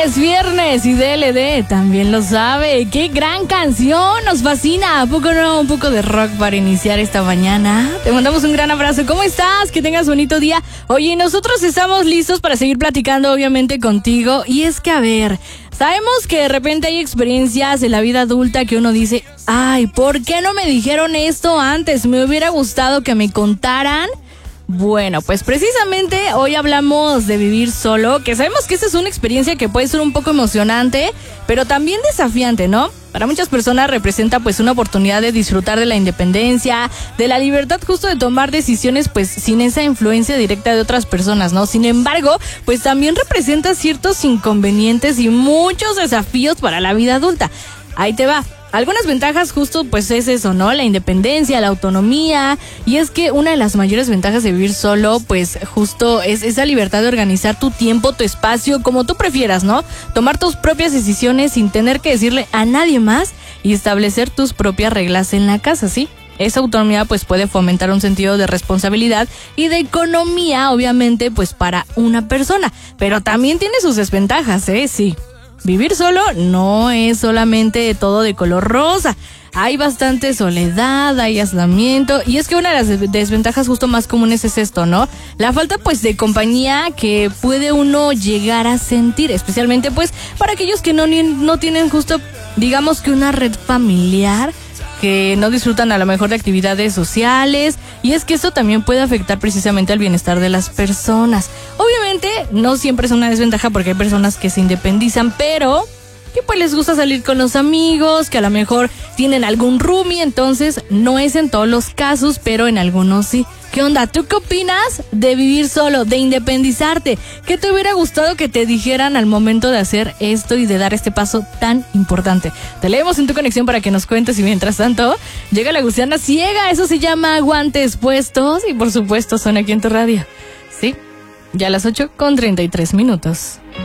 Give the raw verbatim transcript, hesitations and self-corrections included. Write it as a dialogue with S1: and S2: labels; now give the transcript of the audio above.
S1: Es viernes y D L D también lo sabe. ¡Qué gran canción! Nos fascina. ¿A poco no? Un poco de rock para iniciar esta mañana. Te mandamos un gran abrazo. ¿Cómo estás? Que tengas bonito día. Oye, nosotros estamos listos para seguir platicando, obviamente, contigo. Y es que, a ver, sabemos que de repente hay experiencias en la vida adulta que uno dice, ay, ¿por qué no me dijeron esto antes? Me hubiera gustado que me contaran. Bueno, pues precisamente hoy hablamos de vivir solo, que sabemos que esta es una experiencia que puede ser un poco emocionante, pero también desafiante, ¿no? Para muchas personas representa pues una oportunidad de disfrutar de la independencia, de la libertad justo de tomar decisiones pues sin esa influencia directa de otras personas, ¿no? Sin embargo, pues también representa ciertos inconvenientes y muchos desafíos para la vida adulta. Ahí te va. Algunas ventajas justo pues es eso, ¿no? La independencia, la autonomía, y es que una de las mayores ventajas de vivir solo pues justo es esa libertad de organizar tu tiempo, tu espacio, como tú prefieras, ¿no? Tomar tus propias decisiones sin tener que decirle a nadie más y establecer tus propias reglas en la casa, ¿sí? Esa autonomía pues puede fomentar un sentido de responsabilidad y de economía, obviamente, pues para una persona, pero también tiene sus desventajas, ¿eh? Sí. Vivir solo no es solamente todo de color rosa. Hay bastante soledad, hay aislamiento, y es que una de las desventajas justo más comunes es esto, ¿no? La falta pues de compañía que puede uno llegar a sentir, especialmente pues para aquellos que no, no tienen justo, digamos que una red familiar, que no disfrutan a lo mejor de actividades sociales, y es que eso también puede afectar precisamente al bienestar de las personas. Obviamente no siempre es una desventaja porque hay personas que se independizan, pero que pues les gusta salir con los amigos, que a lo mejor tienen algún roomie, entonces no es en todos los casos, pero en algunos sí. ¿Qué onda? ¿Tú qué opinas de vivir solo, de independizarte? ¿Qué te hubiera gustado que te dijeran al momento de hacer esto y de dar este paso tan importante? Te leemos en tu conexión para que nos cuentes, y mientras tanto llega la Gustiana Ciega. Eso se llama Guantes Puestos y por supuesto son aquí en tu radio. Sí, ya a las ocho con treinta y tres minutos.